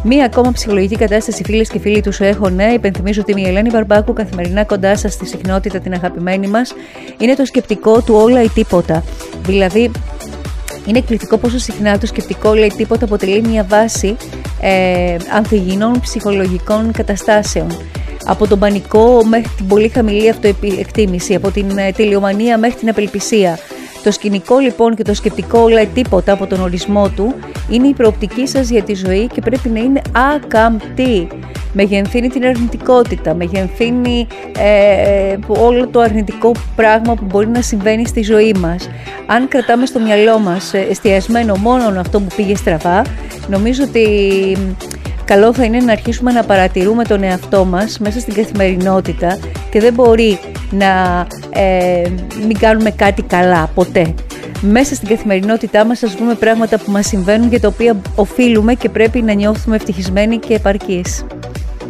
Μία ακόμα ψυχολογική κατάσταση, φίλες και φίλοι του Σου Έχω Νέα. Υπενθυμίζω ότι είμαι η Ελένη Βαρμπάκου, καθημερινά κοντά σας στη συχνότητα την αγαπημένη μας. Είναι το σκεπτικό του όλα ή τίποτα. Δηλαδή, είναι εκπληκτικό πόσο συχνά το σκεπτικό όλα ή τίποτα αποτελεί μια βάση ανθυγιεινών ψυχολογικών καταστάσεων. Από τον πανικό μέχρι την πολύ χαμηλή αυτοεκτίμηση, από την τελειομανία μέχρι την απελπισία. Το σκηνικό λοιπόν και το σκεπτικό όλα ή τίποτα από τον ορισμό του είναι η προοπτική σας για τη ζωή και πρέπει να είναι άκαμπτη. Μεγενθύνει την αρνητικότητα, μεγενθύνει όλο το αρνητικό πράγμα που μπορεί να συμβαίνει στη ζωή μας. Αν κρατάμε στο μυαλό μας εστιασμένο μόνο αυτό που πήγε στραβά, νομίζω ότι καλό θα είναι να αρχίσουμε να παρατηρούμε τον εαυτό μας μέσα στην καθημερινότητα και δεν μπορεί να μην κάνουμε κάτι καλά ποτέ. Μέσα στην καθημερινότητά μας ας βρούμε πράγματα που μας συμβαίνουν και τα οποία οφείλουμε και πρέπει να νιώθουμε ευτυχισμένοι και επαρκείς.